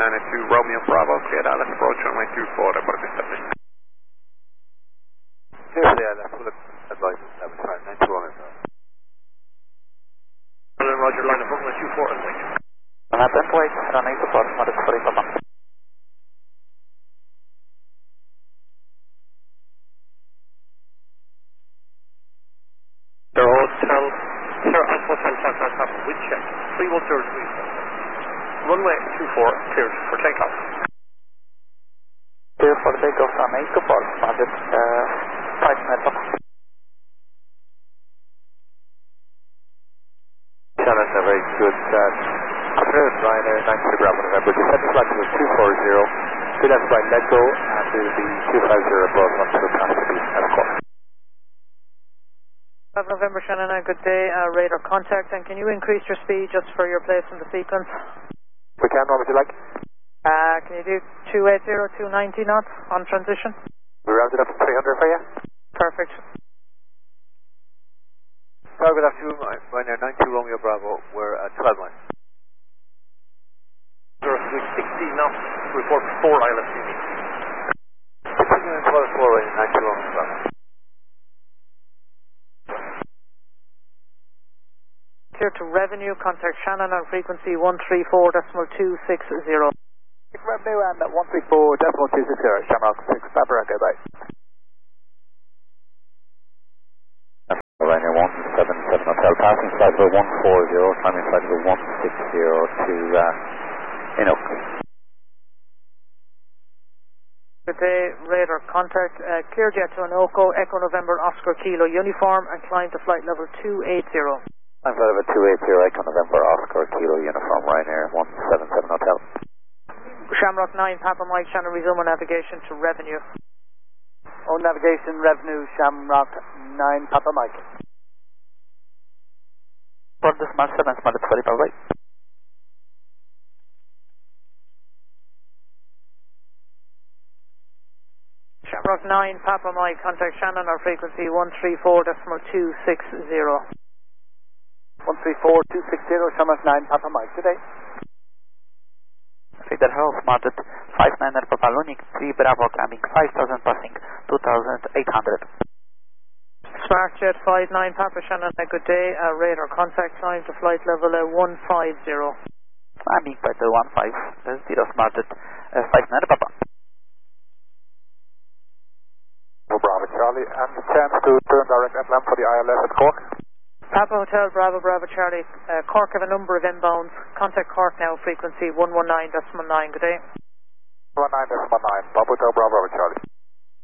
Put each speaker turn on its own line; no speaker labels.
992 Romeo Bravo, clear Dallas, approach runway 24, report established.
Clear Dallas, full advice established, 992 Romeo Bravo.
Roger, line of runway 24, thank you.
On that flight, runway 24, model 40 Papa.
Sir Hotel, Sir Alpha Hotel, Top, wind check, 310 please. Runway 24, cleared for takeoff.
Clear for takeoff, runway 24, model 5 minutes Papa.
Shannon, a very good afternoon, Ryanair 93 Bravo November. Descent flight to 240, to left right, let go, and to the 250 above, on to the capacity at a quarter.
November, Shannon, good day, radar contact, and can you increase your speed just for your place in the sequence?
We can, what would you like?
Can you do 280, 290 knots on transition?
We rounded up to 300 for you.
Perfect.
Good afternoon, Ryanair 92 Romeo Bravo, we're at 12 miles.
Sir, switch 16 knots, report 4 ILFTV.
16 and 12 4 Ryanair 92 Romeo Bravo.
Clear to revenue, contact Shannon on frequency 134.260.
Revenue and 134.260, Shamrock 6, Papa Echo, bye.
Ryanair 177 Hotel, passing flight over 140, climbing flight over 160 to Inuk.
Good day, radar contact, clear jet to Anoco, Echo November, Oscar Kilo uniform, and climb to flight level 280.
I'm flight level 280, Echo November, Oscar Kilo uniform, Ryanair 177 Hotel.
Shamrock 9, Papa Mike, Shannon, resume on navigation to revenue.
On navigation, revenue, Shamrock 9, Papa Mike. For the Smart 7, Smart 40, Papa Mike.
Shamrock 9, Papa Mike, contact Shannon on frequency 134.260.
134.260, Shamrock 9, Papa Mike, today. Figure House, Smart 59 Papa Lunik, 3 Bravo, climbing 5,000, passing 2,800.
Smart Jet 59, Papa Shannon, good day, radar contact, climb to flight level 150.
Climbing flight level 150, Smart Jet 59 Papa.
Bravo Charlie, and the chance to turn direct inland for the ILS at Cork.
Papa Hotel, Bravo Charlie, Cork have a number of inbounds, contact Cork now, frequency 119.9, good day.
119.9, Papa Hotel, Bravo Charlie.